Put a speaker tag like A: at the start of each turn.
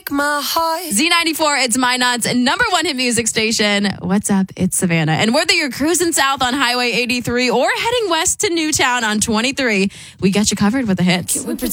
A: break my heart.
B: Z94, it's My Nuts, number one hit music station. What's up? It's Savannah. And whether you're cruising south on Highway 83 or heading west to Newtown on 23, we got you covered with the hits.